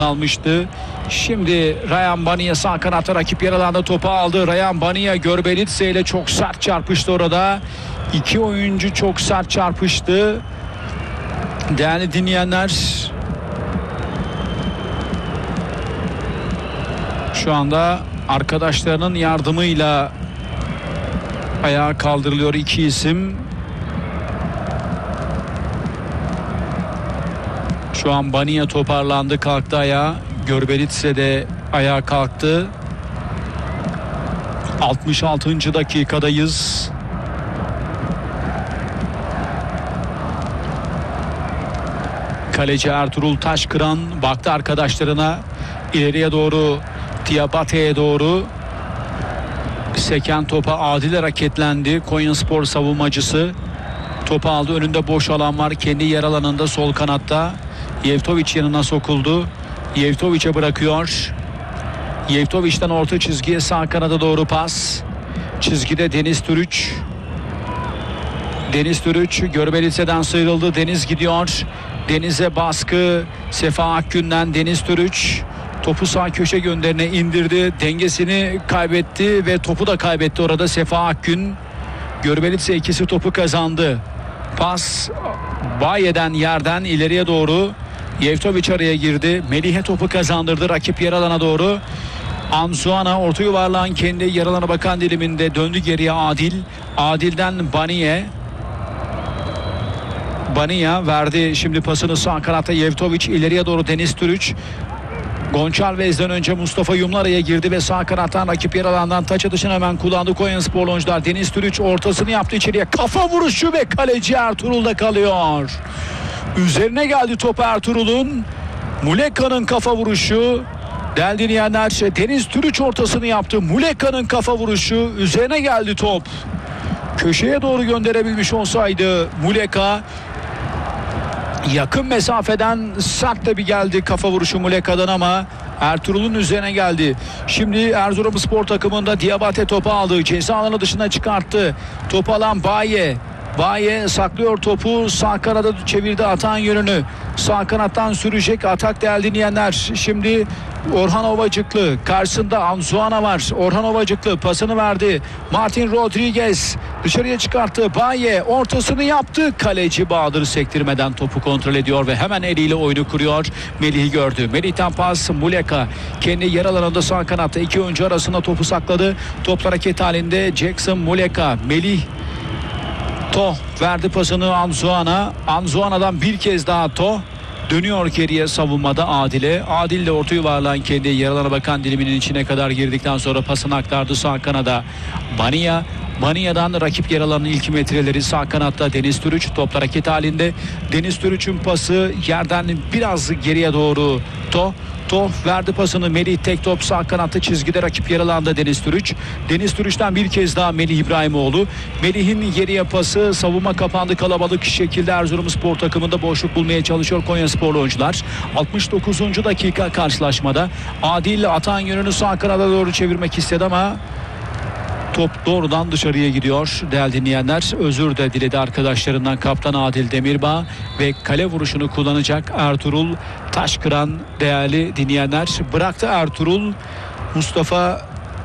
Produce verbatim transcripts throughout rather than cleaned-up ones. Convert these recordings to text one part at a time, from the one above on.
almıştı. Şimdi Ryan Bania sağ kanatta rakip yer alanda topu aldı. Ryan Bania Görbelitse ile çok sert çarpıştı orada. İki oyuncu çok sert çarpıştı. Değerli dinleyenler, şu anda arkadaşlarının yardımıyla ayağa kaldırılıyor iki isim. Şu an Bania toparlandı, kalktı ayağa. Görbelitse de ayağa kalktı. altmış altıncı dakikadayız. Kaleci Ertuğrul Taşkıran baktı arkadaşlarına, ileriye doğru, Diabate'ye doğru. Seken topa Adil hareketlendi. Konyaspor savunmacısı topu aldı. Önünde boş alan var. Kendi yer alanında sol kanatta. Yevtoviç yanına sokuldu. Yevtoviç'e bırakıyor. Yevtoviç'ten orta çizgiye sağ kanada doğru pas. Çizgide Deniz Türüç. Deniz Türüç Görbelitse'den sıyrıldı. Deniz gidiyor. Deniz'e baskı Sefa Akgün'den. Deniz Türüç topu sağ köşe gönderine indirdi. Dengesini kaybetti ve topu da kaybetti orada Sefa Akgün. Görbelitse ikisi topu kazandı. Pas Baye'den, yerden ileriye doğru. Yevtoviç araya girdi. Melih'e topu kazandırdı rakip yer alana doğru. Anzuana orta yuvarlağın kendi yer alana bakan diliminde döndü geriye Adil. Adil'den Baniye. Bania verdi şimdi pasını sağ kanatta. Yevtoviç ileriye doğru Deniz Türüç. Gonçalvez'den önce Mustafa Yumlu araya girdi ve sağ kanattan rakip yer alandan taç atışını hemen kullandı Konyaspor oyuncular. Deniz Türüç ortasını yaptı içeriye. Kafa vuruşu ve kaleci Ertuğrul'da kalıyor. Üzerine geldi top Ertuğrul'un. Muleka'nın kafa vuruşu. Değerli dinleyenler, Deniz Türüç ortasını yaptı. Muleka'nın kafa vuruşu. Üzerine geldi top. Köşeye doğru gönderebilmiş olsaydı Muleka. Yakın mesafeden sert de bir geldi kafa vuruşu Muleka'dan ama Ertuğrul'un üzerine geldi. Şimdi Erzurumspor takımında Diabate topu aldı. Ceza alanı dışına çıkarttı. Topu alan Baye. Baye saklıyor topu. Sağ kanada çevirdi atan yönünü. Sağ kanattan sürecek atak değerli dinleyenler. Şimdi Orhan Ovacıklı. Karşısında Anzuana var. Orhan Ovacıklı pasını verdi. Martin Rodriguez dışarıya çıkarttı. Baye ortasını yaptı. Kaleci Bahadır sektirmeden topu kontrol ediyor ve hemen eliyle oyunu kuruyor. Melih'i gördü. Melih'ten pas Muleka. Kendi yer alanında sağ kanatta iki oyuncu arasında topu sakladı. Top hareket halinde Jackson Muleka. Melih To verdi pasını Anzuana. Anzuana'dan bir kez daha To. Dönüyor geriye savunmada Adil'e. Adil de orta yuvarlağın kendi yer alana bakan diliminin içine kadar girdikten sonra pasını aktardı sağ kanada. Bania. Bania'dan rakip yer alanın ilk metreleri sağ kanatta Deniz Türüç. Top hareket halinde. Deniz Türüç'ün pası yerden biraz geriye doğru To. To verdi pasını Melih, tek top sağ kanatta çizgide rakip yer alanda Deniz Türüç. Deniz Türüç'ten bir kez daha Melih İbrahimoğlu. Melih'in geriye pası, savunma kapandı kalabalık şekilde. Erzurumspor takımında boşluk bulmaya çalışıyor Konyasporlu oyuncular. altmış dokuzuncu dakika karşılaşmada. Adil atan yönünü sağ kanada doğru çevirmek istedi ama top doğrudan dışarıya gidiyor. Değerli dinleyenler, özür de diledi arkadaşlarından kaptan Adil Demirbağ ve kale vuruşunu kullanacak Ertuğrul Taşkıran. Değerli dinleyenler, bıraktı Ertuğrul. Mustafa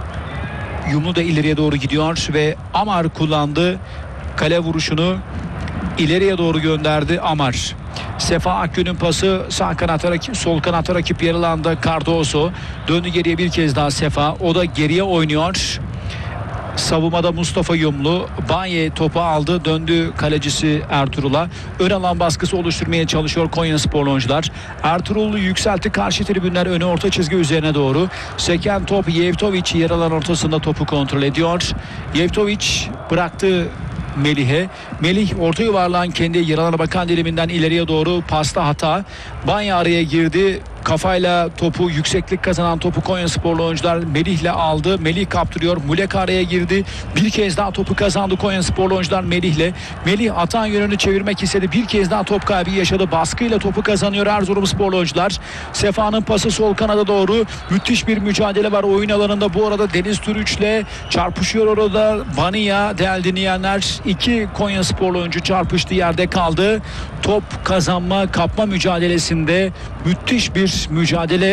Yumlu da ileriye doğru gidiyor ve Amar kullandı. Kale vuruşunu ileriye doğru gönderdi Amar. Sefa Akgün'ün pası sağ kanata rakip, sol kanata rakip yer alanda Cardoso. Döndü geriye bir kez daha Sefa. O da geriye oynuyor. Savunmada Mustafa Yumlu. Baye topu aldı. Döndü kalecisi Ertuğrul'a. Ön alan baskısı oluşturmaya çalışıyor Konyaspor oyuncular. Ertuğrul yükseltti. Karşı tribünler önü orta çizgi üzerine doğru. Seken top Yevtoviç yer alan ortasında topu kontrol ediyor. Yevtoviç bıraktı Melih'e. Melih orta yuvarlağın kendi yer alana bakan diliminden ileriye doğru pasta hata. Banya araya girdi. Kafayla topu, yükseklik kazanan topu Konyasporlu oyuncular Melih'le aldı. Melih kaptırıyor. Muleka araya girdi. Bir kez daha topu kazandı Konyasporlu oyuncular Melih'le. Melih atan yönünü çevirmek istedi. Bir kez daha top kaybı yaşadı. Baskıyla topu kazanıyor Erzurumsporlu oyuncular. Sefa'nın pası sol kanada doğru. Müthiş bir mücadele var oyun alanında. Bu arada Deniz Türüç'le çarpışıyor orada Bania. Değerli dinleyenler, iki Konyasporlu oyuncu çarpıştı, yerde kaldı. Top kazanma, kapma mücadelesinde müthiş bir mücadele.